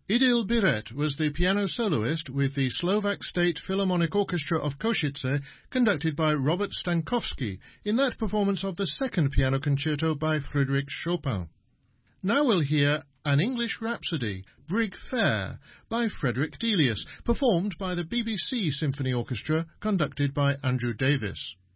Idil Biret was the piano soloist with the Slovak State Philharmonic Orchestra of Košice, conducted by Robert Stankovsky, in that performance of the second piano concerto by Frédéric Chopin. Now we'll hear An English Rhapsody, Brig Fair, by Frederick Delius, performed by the BBC Symphony Orchestra, conducted by Andrew Davis.